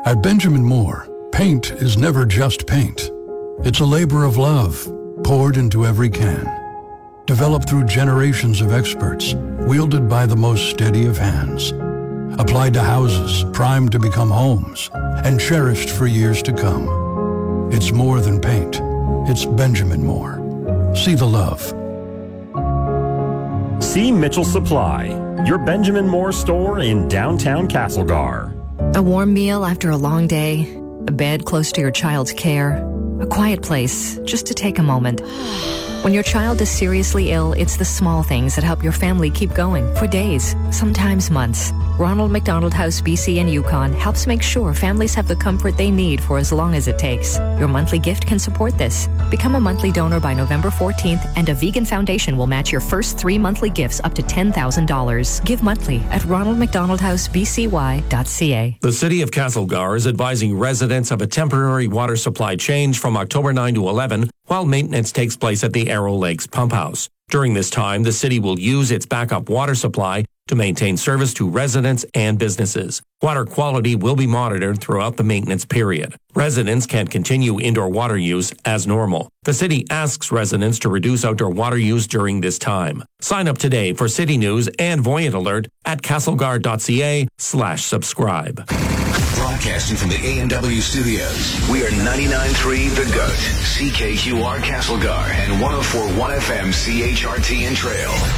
At Benjamin Moore, paint is never just paint. It's a labor of love, poured into every can. Developed through generations of experts, wielded by the most steady of hands. Applied to houses, primed to become homes, and cherished for years to come. It's more than paint. It's Benjamin Moore. See the love. See Mitchell Supply, your Benjamin Moore store in downtown Castlegar. A warm meal after a long day, a bed close to your child's care, a quiet place just to take a moment. When your child is seriously ill, it's the small things that help your family keep going for days, sometimes months. Ronald McDonald House BC and Yukon helps make sure families have the comfort they need for as long as it takes. Your monthly gift can support this. Become a monthly donor by November 14th, and a vegan foundation will match your first 3 monthly gifts up to $10,000. Give monthly at ronaldmcdonaldhousebcy.ca. The City of Castlegar is advising residents of a temporary water supply change from October 9 to 11 while maintenance takes place at the Arrow Lakes Pump House. During this time, the city will use its backup water supply to maintain service to residents and businesses. Water quality will be monitored throughout the maintenance period. Residents can continue indoor water use as normal. The city asks residents to reduce outdoor water use during this time. Sign up today for City News and Voyant Alert at castlegar.ca/subscribe. Broadcasting from the A&W studios, we are 99.3 The Goat, CKQR Castlegar, and 104.1 FM CHRT in Trail.